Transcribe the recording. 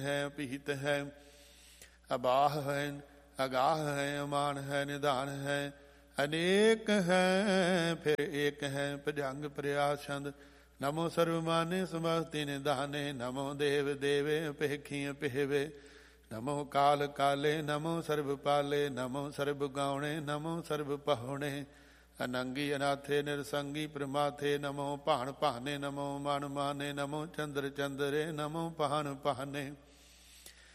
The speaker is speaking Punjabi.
ਹੈ ਪੀਤ ਹੈ, ਅਬਾਹ ਹੈ ਅਗਾਹ ਹੈ, ਅਮਾਨ ਹੈ ਨਿਧਾਨ ਹੈ, ਅਨੇਕ ਹੈ ਫਿਰ ਏਕ ਹੈ, ਭਜੰਗ ਪ੍ਰਿਆਸੰਦ। ਨਮੋ ਸਰਵਮਾਨੇ ਸਮਸਤੀ ਨਿਧਾਨੇ, ਨਮੋ ਦੇਵ ਦੇਵੇ ਅਪੇਖੀ ਅਪੇਵੇ, ਨਮੋ ਕਾਲ ਕਾਲੇ, ਨਮੋ ਸਰਬ ਪਾਲੇ, ਨਮੋ ਸਰਬ ਗਾਉਣੇ, ਨਮੋ ਸਰਬ ਪਹੁਣੇ, ਅਨੰਗੀ ਅਨਾਥੇ ਨਿਰਸੰਗੀ ਪ੍ਰਮਾਥੇ, ਨਮੋ ਭਾਣ ਭਾਨੇ, ਨਮੋ ਮਨ ਮਾਨੇ, ਨਮੋ ਚੰਦਰ ਚੰਦਰੇ, ਨਮੋ ਪਾਨ ਪਾਨੇ।